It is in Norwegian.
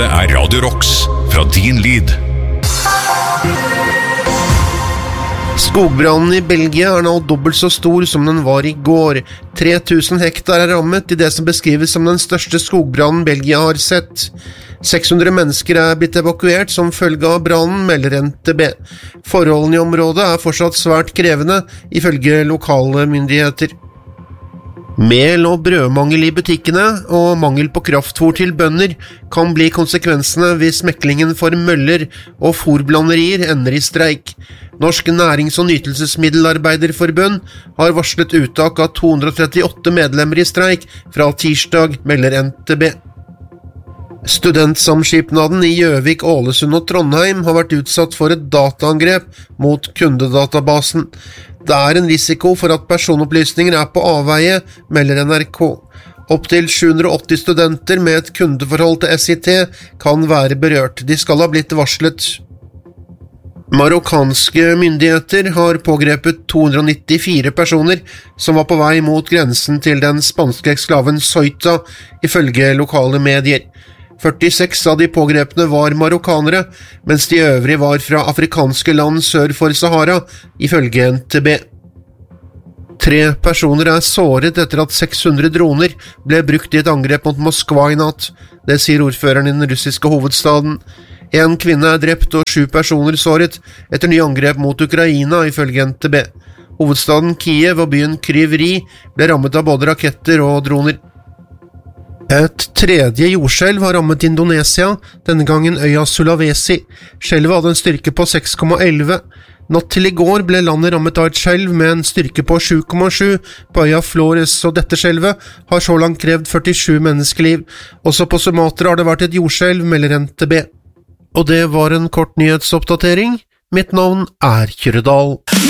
Dette Radio Rocks fra din lyd. Skogbrannen i Belgia nå dobbelt så stor som den var i går. 3000 hektar rammet i det som beskrives som den største skogbrannen Belgia har sett. 600 mennesker blitt evakuert som følge av brannen, melder NTB. Forholdene i området fortsatt svært krevende, ifølge lokale myndigheter. Mel- og brødmangel i butikkene og mangel på kraftfôr til bønder kan bli konsekvensene hvis meklingen for møller og fôrblanderier ender i streik. Norsk Nærings- og Nytelsesmiddelarbeiderforbund har varslet uttak av 238 medlemmer i streik fra tirsdag, melder NTB. Studentsamskipnaden i Gjøvik, Ålesund og Trondheim har vært utsatt for et dataangrep mot kundedatabasen. Det en risiko for at personopplysninger på avveie, melder NRK. Opp til 780 studenter med et kundeforhold til SIT kan være berørt. De skal ha blitt varslet. Marokkanske myndigheter har pågrepet 294 personer som var på vei mot grensen til den spanske eksklaven Ceuta, ifølge lokale medier. 46 av de pågrepne var marokkanere, mens de øvrige var fra afrikanske land sør for Sahara, ifølge NTB. 3 personer såret etter at 600 droner ble brukt i et angrep mot Moskva i natt. Det sier ordføreren i den russiske hovedstaden. 1 kvinne drept og 7 personer såret etter nye angrep mot Ukraina, ifølge NTB. Hovedstaden Kiev og byen Kryv Rih ble rammet av både raketter og droner. Et tredje jordskjelv har rammet Indonesia, denne gangen øya Sulawesi. Skjelvet hadde en styrke på 6,11. Natt til i går ble landet rammet av et skjelv med en styrke på 7,7 på øya Flores, og dette skjelvet har så langt krevd 47 menneskeliv. Også på Sumatra har det vært et jordskjelv, melder NTB. Og det var en kort nyhetsoppdatering. Mitt navn Kyrre Dahl.